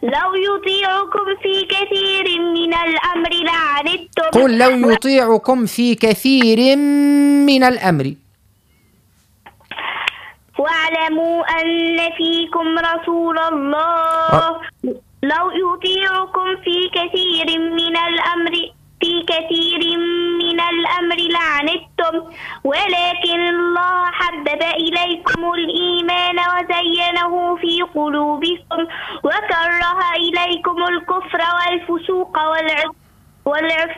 لو يطيعكم في كثير من الأمر لعنتم. قل لو يطيعكم في كثير من الأمر. واعلموا أن فيكم رسول الله. لو يطيعكم في كثير من الأمر لعنتم، ولكن الله حبب إليكم الإيمان وزينه في قلوبكم وكره إليكم الكفر والفسوق والعصيان